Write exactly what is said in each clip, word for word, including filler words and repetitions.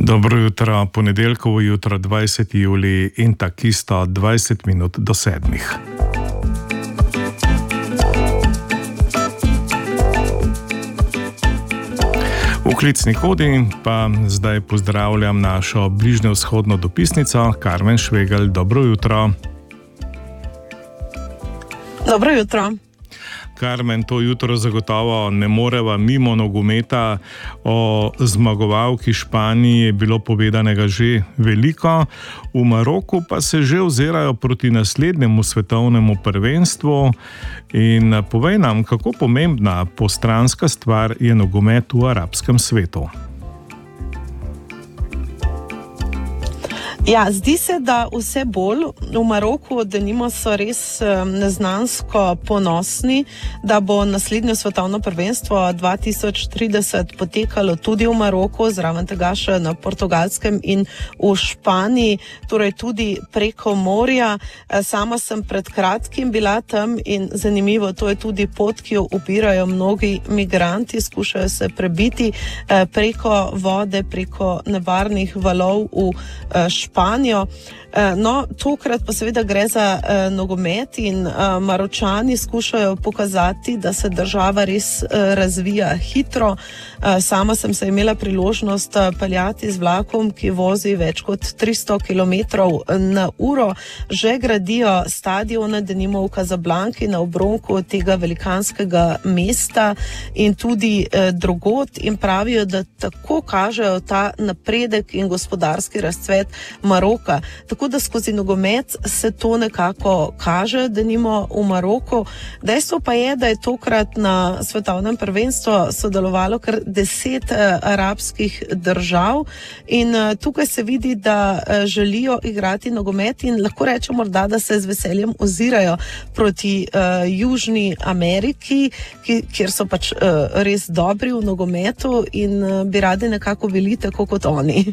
Dobro jutro, ponedeljkovo jutro, dvajseti julij in takisto dvajset minut do sedmih. V klicni kodi pa zdaj pozdravljam našo bližnjevzhodno dopisnico Karmen Švegelj. Dobro jutro. Dobro jutro. Karmen, to jutro zagotovo ne moreva mimo nogometa. O zmagovalki Španiji je bilo povedanega že veliko. V Maroku pa se že ozirajo proti naslednjemu svetovnemu prvenstvu. In povej nam, kako pomembna postranska stvar je nogomet v arabskem svetu. Ja, zdi se, da vse bolj v Maroku, denimo, so res neznansko ponosni, da bo naslednje svetovno prvenstvo dva tisoč trideset potekalo tudi v Maroku, zraven tega še na Portugalskem in v Španiji, torej tudi preko morja. Sama sem pred kratkim bila tam in zanimivo, to je tudi pot, ki jo ubirajo mnogi migranti, skušajo se prebiti preko vode, preko nevarnih valov v Španiji. Španijo. No, tokrat pa seveda gre za eh, nogomet in eh, Maročani skušajo pokazati, da se država res eh, razvija hitro. Eh, sama sem se imela priložnost eh, peljati z vlakom, ki vozi več kot tristo kilometrov na uro. Že gradijo stadione, denimo v Casablanki, na obronku tega velikanskega mesta in tudi eh, drugod, in pravijo, da tako kažejo ta napredek in gospodarski razcvet Maroka. Tako da skozi nogomet se to nekako kaže, denimo v Maroku. Dejstvo pa je, da je tokrat na svetovnem prvenstvu sodelovalo kar deset eh, arabskih držav in eh, tukaj se vidi, da eh, želijo igrati nogomet in lahko rečemo morda, da se z veseljem ozirajo proti eh, Južni Ameriki, ki, kjer so pač eh, res dobri v nogometu in eh, bi radi nekako bili tako kot oni.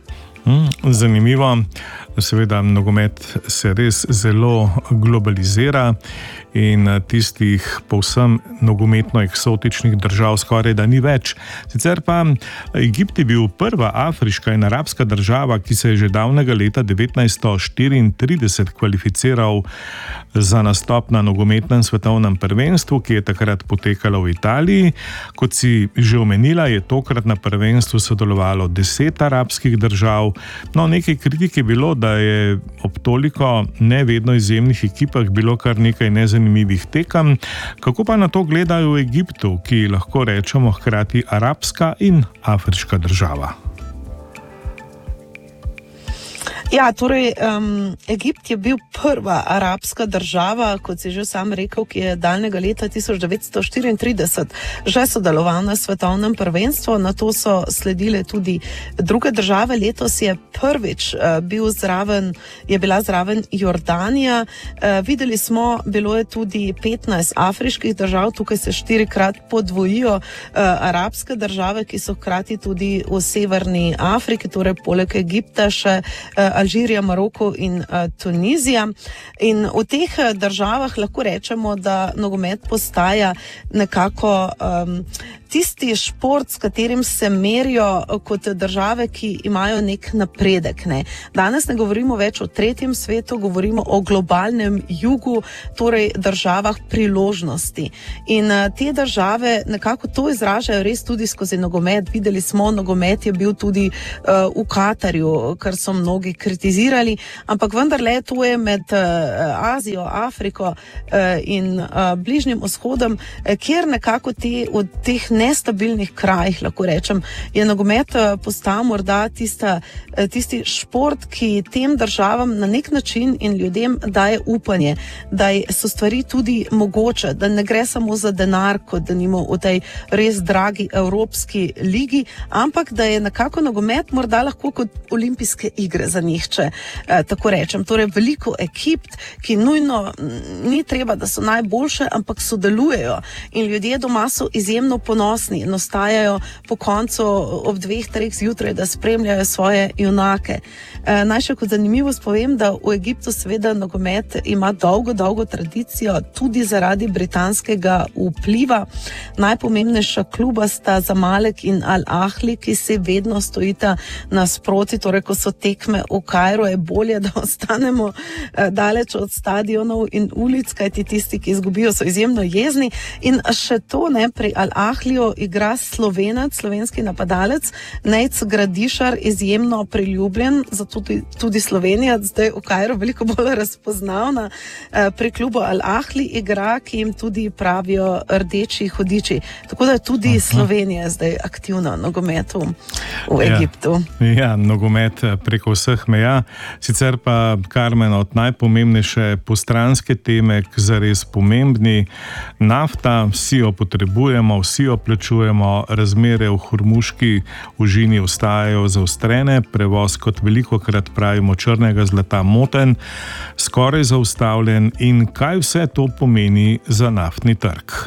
Hmm, zanimivo. Seveda, nogomet se res zelo globalizira in tistih povsem nogometno eksotičnih držav skoraj da ni več. Sicer pa Egipt je bil prva afriška in arabska država, ki se je že davnega leta devetnajststo štiriintrideset kvalificiral za nastop na nogometnem svetovnem prvenstvu, ki je takrat potekalo v Italiji. Kot si že omenila, je tokrat na prvenstvu sodelovalo deset arabskih držav. No, nekaj kritik je bilo, da je ob toliko ne vedno izjemnih ekipah bilo kar nekaj nezanimivih tekem. Kako pa na to gledajo v Egiptu, ki lahko rečemo hkrati arabska in afriška država? Ja, torej, um, Egipt je bil prva arabska država, kot si že sam rekel, ki je daljnega leta tisoč devetsto štiriintrideset že sodeloval na svetovnem prvenstvu. Na to so sledile tudi druge države. Letos je prvič uh, bil zraven, je bila zraven Jordanija. Uh, videli smo, bilo je tudi petnajst afriških držav, tukaj se štirikrat podvojijo uh, arabske države, ki so hkrati tudi v severni Afriki, torej poleg Egipta še uh, Alžirija, Maroko in uh, Tunizija. In v teh državah lahko rečemo, da nogomet postaja nekako um, tisti šport, s katerim se merijo kot države, ki imajo nek napredek. Ne. Danes ne govorimo več o tretjem svetu, govorimo o globalnem jugu, torej državah priložnosti. In uh, te države nekako to izražajo res tudi skozi nogomet. Videli smo, nogomet je bil tudi uh, v Katarju, kar so mnogi kritizirali, ampak vendarle to je med uh, Azijo, Afriko uh, in uh, Bližnjim vzhodom, uh, kjer nekako te, v teh nestabilnih krajih, lahko rečem, je nogomet uh, postal morda tista, uh, tisti šport, ki tem državam na nek način in ljudem daje upanje, da so stvari tudi mogoče, da ne gre samo za denar, kot denimo v tej res dragi Evropski ligi, ampak da je nekako nogomet morda lahko kot olimpijske igre za njih, če eh, tako rečem. Torej veliko ekip, ki nujno m, ni treba, da so najboljše, ampak sodelujejo in ljudje doma so izjemno ponosni ponosni in ostajajo po koncu ob dveh, treh zjutraj, da spremljajo svoje junake. E, naj še kot zanimivost povem, da v Egiptu seveda nogomet ima dolgo, dolgo tradicijo, tudi zaradi britanskega vpliva. Najpomembnejša kluba sta Zamalek in Al Ahli, ki se vedno stojita nasproti, torej ko so tekme v Kairu, je bolje, da ostanemo eh, daleč od stadionov in ulic, kajti tisti, ki izgubijo, so izjemno jezni. In še to, ne, pri Al Ahliju igra Slovenec, slovenski napadalec, Nejc Gradišar, izjemno priljubljen, zato tudi, tudi Slovenija zdaj v Kairu veliko bolj razpoznavna. Eh, pri klubu Al Ahli igra, ki jim tudi pravijo rdeči hudiči. Tako da tudi Aha. Slovenija zdaj aktivna v nogometu v Egiptu. Ja, ja, nogomet preko vseh meja. Sicer pa, Karmen, od najpomembnejše postranske teme k zares pomembni. Nafta, vsi jo potrebujemo, vsi jo plačujemo, razmere v Hormuški ožini ostajajo zaostrene, prevoz, kot velikokrat pravimo, črnega zlata moten, skoraj zaustavljen. In kaj vse to pomeni za naftni trg?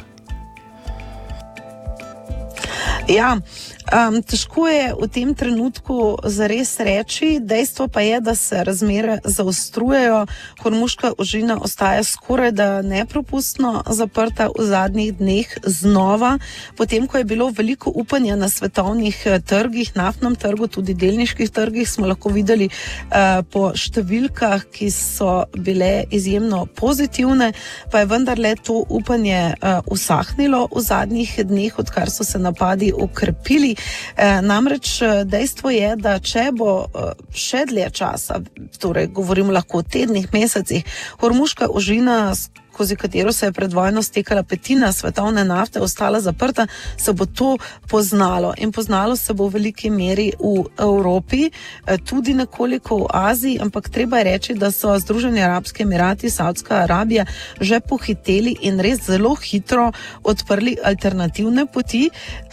Ja, um, težko je v tem trenutku zares reči, dejstvo pa je, da se razmere zaostrujejo. Hormuška ožina ostaja skoraj da nepropustno zaprta v zadnjih dneh znova, potem ko je bilo veliko upanja na svetovnih trgih, naftnem trgu, tudi delniških trgih, smo lahko videli uh, po številkah, ki so bile izjemno pozitivne, pa je vendarle to upanje uh, usahnilo v zadnjih dneh, odkar so se napadi ukrepili. E, namreč dejstvo je, da če bo še dlje časa, torej govorimo lahko o tednih, mesecih, Hormuška ožina, skozi katero se je pred vojno stekala petina svetovne nafte, ostala zaprta, se bo to poznalo. In poznalo se bo v veliki meri v Evropi, tudi nekoliko v Aziji, ampak treba je reči, da so Združeni arabski emirati, Saudska Arabija že pohiteli in res zelo hitro odprli alternativne poti.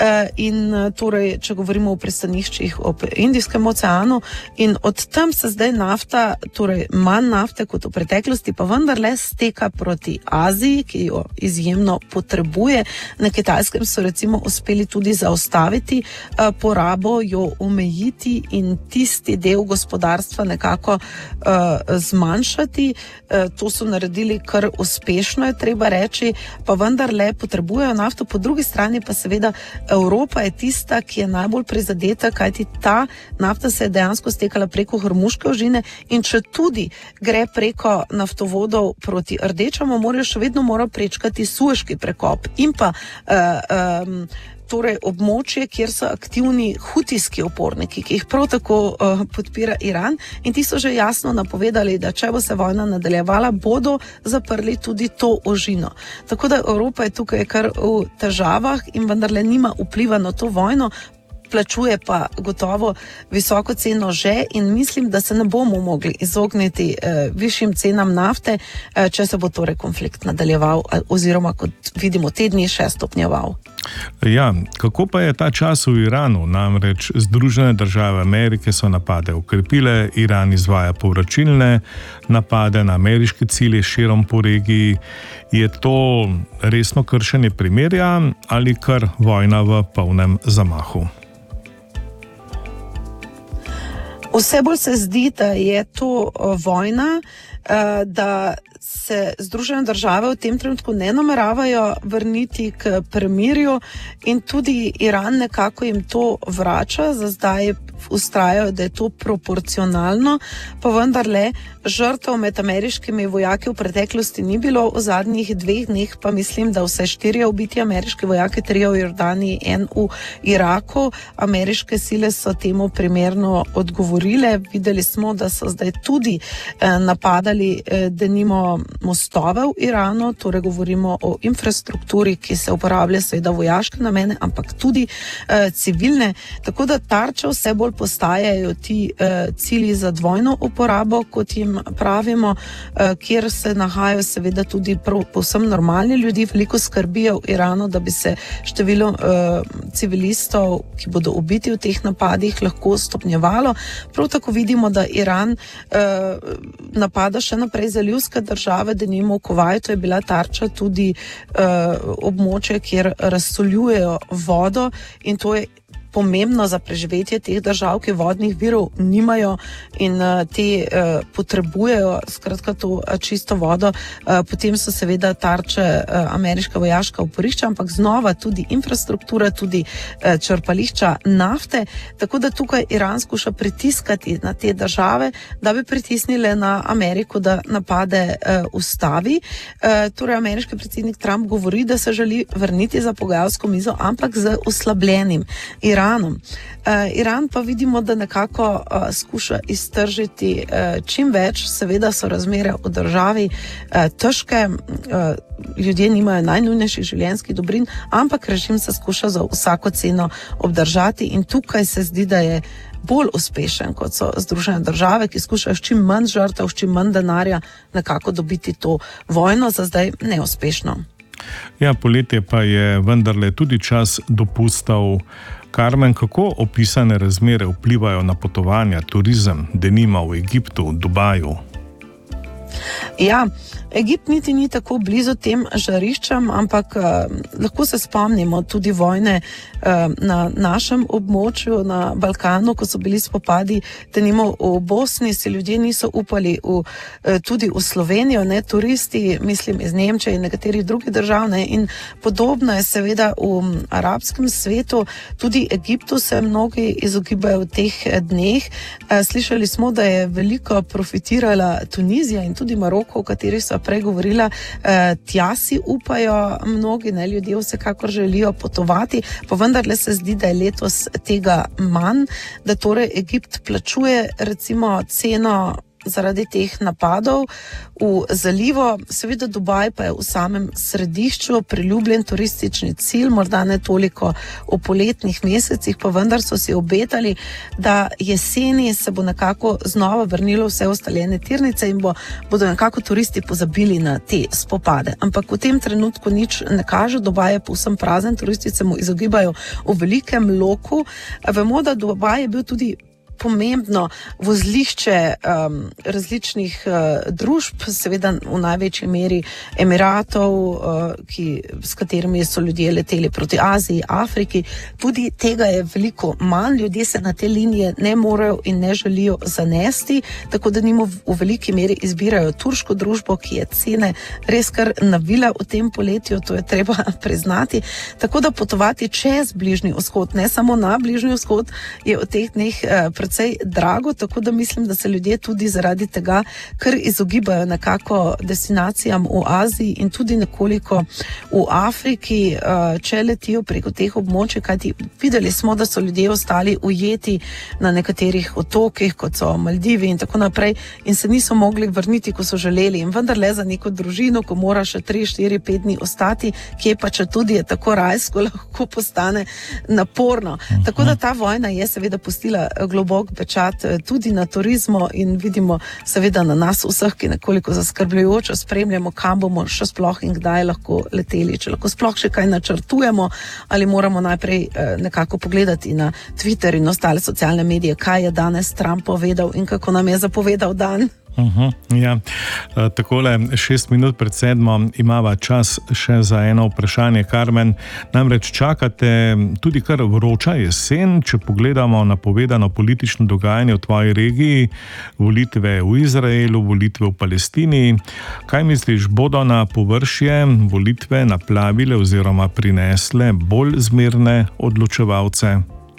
In torej, če govorimo o pristaniščih ob Indijskem oceanu, in od tam se zdaj nafta, torej manj nafte kot v preteklosti, pa vendarle steka proti Aziji, ki jo izjemno potrebuje. Na Kitajskem so recimo uspeli tudi zaustaviti uh, porabo, jo omejiti in tisti del gospodarstva nekako uh, zmanjšati. Uh, to so naredili kar uspešno, je treba reči, pa vendarle potrebujejo nafto. Po drugi strani pa seveda Evropa je tista, ki je najbolj prizadeta, kajti ta nafta se je dejansko stekala preko Hormuške ožine in če tudi gre preko naftovodov proti Rdečemu morju, še vedno mora prečkati Sueški prekop in pa uh, um, torej območje, kjer so aktivni hutijski uporniki, ki jih prav tako uh, podpira Iran, in ti so že jasno napovedali, da če bo se vojna nadaljevala, bodo zaprli tudi to ožino. Tako da Evropa je tukaj kar v težavah in vendarle nima vpliva na to vojno, plačuje pa gotovo visoko ceno že in mislim, da se ne bomo mogli izogniti eh, višjim cenam nafte, eh, če se bo torej konflikt nadaljeval oziroma, kot vidimo, te dni še stopnjeval. Ja, kako pa je ta čas v Iranu? Namreč Združene države Amerike so napade ukrepile, Iran izvaja povračilne napade na ameriške cilje širom po regiji. Je to resno kršenje primerja ali kar vojna v polnem zamahu? Vse bolj se zdi, da je to vojna, da se Združene države v tem trenutku ne nameravajo vrniti k premirju in tudi Iran nekako jim to vrača, za zdaj ustrajajo, da je to proporcionalno, pa vendarle žrtev med ameriškimi vojaki v preteklosti ni bilo, v zadnjih dveh dneh pa mislim, da vse štirje ubiti ameriški vojaki, trije v Jordaniji, en v Iraku. Ameriške sile so temu primerno odgovorile. Videli smo, da so zdaj tudi eh, napadali eh, denimo mostove v Iranu, torej govorimo o infrastrukturi, ki se uporablja seveda vojaške namene, ampak tudi eh, civilne, tako da tarča vse bolj bolj postajajo ti uh, cilji za dvojno uporabo, kot jim pravimo, uh, kjer se nahajajo seveda tudi prav, povsem normalni ljudi. Veliko skrbijo v Iranu, da bi se število uh, civilistov, ki bodo ubiti v teh napadih, lahko stopnjevalo. Prav tako vidimo, da Iran uh, napada še naprej zalivske države, denimo v Kuvajtu je bila tarča tudi uh, območje, kjer razsoljujejo vodo, in to je pomembno za preživetje teh držav, ki vodnih virov nimajo in uh, te uh, potrebujejo, skratka to uh, čisto vodo. Uh, potem so seveda tarče uh, ameriška vojaška oporišča, ampak znova tudi infrastruktura, tudi uh, črpališča nafte, tako da tukaj Iran skuša pritiskati na te države, da bi pritisnile na Ameriko, da napade uh, ustavi. Uh, torej ameriški predsednik Trump govori, da se želi vrniti za pogajalsko mizo, ampak z oslabljenim Iranom. Iranom. Uh, Iran pa vidimo, da nekako uh, skuša iztržiti uh, čim več. Seveda so razmere v državi uh, težke, uh, ljudje nimajo najnujnejših življenjskih dobrin, ampak režim se skuša za vsako ceno obdržati in tukaj se zdi, da je bolj uspešen, kot so Združene države, ki skušajo s čim manj žrtev, s čim manj denarja nekako dobiti to vojno, za zdaj neuspešno. Ja, poletje pa je vendarle tudi čas dopustov. Karmen, kako opisane razmere vplivajo na potovanja, turizem, denimo v Egiptu, Dubaju? Ja, Egipt niti ni tako blizu tem žariščem, ampak uh, lahko se spomnimo tudi vojne uh, na našem območju, na Balkanu, ko so bili spopadi, denimo v Bosni, si ljudje niso upali v, uh, tudi v Slovenijo, ne, turisti, mislim iz Nemčije in nekaterih drugih držav, ne, in podobno je seveda v um, arabskem svetu, tudi Egiptu se mnogi izogibajo v teh dneh. Uh, slišali smo, da je veliko profitirala Tunizija in tudi Maroko, o kateri so prej govorila, eh, tja si upajo mnogi, ne, ljudje vsekakor želijo potovati, pa vendarle se zdi, da je letos tega manj, da torej Egipt plačuje recimo ceno zaradi teh napadov v zalivu. Seveda Dubaj pa je v samem središču, priljubljen turistični cilj, morda ne toliko v poletnih mesecih, pa vendar so si obetali, da jeseni se bo nekako znova vrnilo vse ustaljene tirnice in bo, bodo nekako turisti pozabili na te spopade. Ampak v tem trenutku nič ne kaže, Dubaj je povsem prazen, turisti se mu izogibajo v velikem loku. Vemo, da Dubaj je bil tudi pomembno vozlišče um, različnih uh, družb, seveda v največji meri Emiratov, uh, ki, s katerimi so ljudje leteli proti Aziji, Afriki. Tudi tega je veliko manj, ljudje se na te linije ne morejo in ne želijo zanesti, tako da nimo v veliki meri izbirajo turško družbo, ki je cene res kar navila v tem poletju, to je treba priznati. Tako da potovati čez Bližnji vzhod, ne samo na Bližnji vzhod, je v teh dneh uh, precej drago, tako da mislim, da se ljudje tudi zaradi tega kar izogibajo nekako destinacijam v Aziji in tudi nekoliko v Afriki, če letijo preko teh območij, kajti videli smo, da so ljudje ostali ujeti na nekaterih otokih, kot so Maldivi in tako naprej, in se niso mogli vrniti, ko so želeli. In vendar le za neko družino, ko mora še tri, štiri, pet dni ostati, kje pa če tudi je tako rajsko, lahko postane naporno. Tako da ta vojna je seveda pustila globok pečat tudi na turizmu in vidimo seveda na nas vseh, ki nekoliko zaskrbljujoče spremljamo, kam bomo še sploh in kdaj lahko leteli, če lahko sploh še kaj načrtujemo ali moramo najprej nekako pogledati na Twitter in ostale socialne medije, kaj je danes Trump povedal in kako nam je zapovedal dan. Uh-huh, ja. Takole, šest minut pred sedmo imava čas še za eno vprašanje, Karmen. Namreč čakate tudi kar vroča jesen, če pogledamo napovedano politično dogajanje v tvoji regiji, volitve v Izraelu, volitve v Palestini. Kaj misliš, bodo na površje volitve naplavile oziroma prinesle bolj zmerne odločevalce?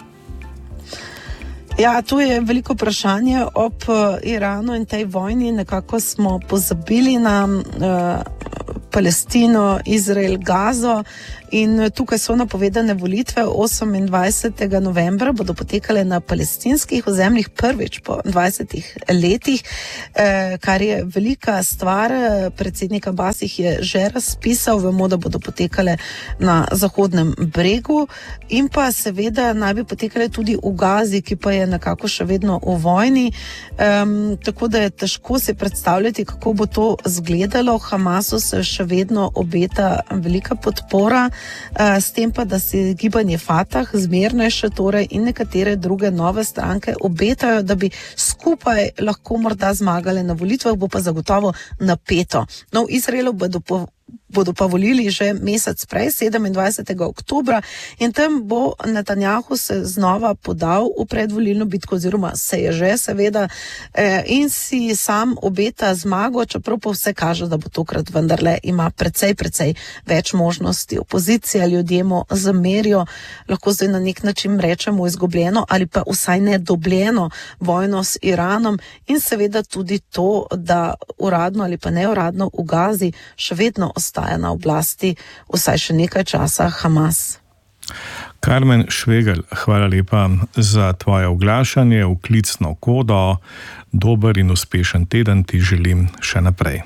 Ja, to je veliko vprašanje ob uh, Iranu in tej vojni. Nekako smo pozabili na uh, Palestino, Izrael, Gazo In tukaj so napovedane volitve osemindvajsetega novembra, bodo potekale na palestinskih ozemljih prvič po dvajsetih letih, eh, kar je velika stvar. Predsednik Abbas jih je že razpisal, vemo, da bodo potekale na Zahodnem bregu in pa seveda naj bi potekale tudi v Gazi, ki pa je nekako še vedno v vojni, um, tako da je težko si predstavljati, kako bo to izgledalo. Hamasu se še vedno obeta velika podpora, uh, s tem pa, da se gibanje Fatah, zmernejše torej, in nekatere druge nove stranke obetajo, da bi skupaj lahko morda zmagali na volitvah, bo pa zagotovo napeto. No, v Izraelu bodo po bodo pa volili že mesec prej, sedemindvajsetega oktobra, in tam bo Netanjahu se znova podal v predvolilno bitko, oziroma se je že seveda, eh, in si sam obeta zmago, čeprav pa vse kaže, da bo tokrat vendarle ima precej, precej več možnosti. Opozicija, ljudje mu zamerijo, lahko zdaj na nek način rečemo izgubljeno ali pa vsaj nedobljeno vojno s Iranom, in seveda tudi to, da uradno ali pa neuradno v Gazi še vedno ostaja na oblasti vsaj še nekaj časa Hamas. Karmen Švegelj, hvala lepa za tvoje oglašanje v klicno kodo. Dober in uspešen teden ti želim še naprej.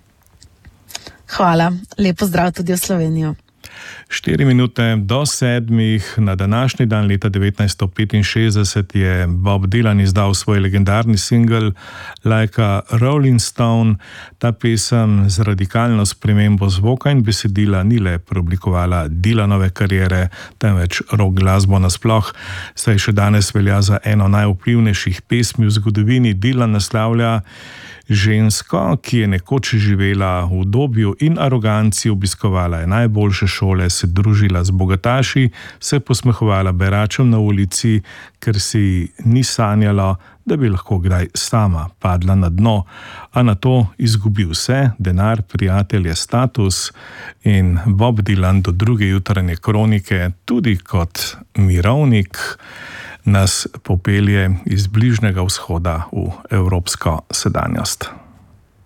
Hvala, lepo zdrav tudi v Slovenijo. Štiri minute do sedmih na današnji dan leta devetnajststo petinšestdeset je Bob Dylan izdal svoj legendarni singel Like a Rolling Stone. Ta pesem z radikalno spremembo zvoka in besedila ni le preoblikovala Dylanove kariere, temveč rock glasbo nasploh, saj še danes velja za eno najvplivnejših pesmi v zgodovini. Dylan naslavlja žensko, ki je nekoč živela v udobju in aroganci, obiskovala je najboljše šole, se družila z bogataši, se posmehovala beračem na ulici, ker si ni sanjala, da bi lahko kdaj sama padla na dno, a na to izgubi vse, denar, prijatelje, status, in Bob Dylan do druge jutranje kronike tudi kot mirovnik nas popelje iz Bližnjega vzhoda v evropsko sedanjost.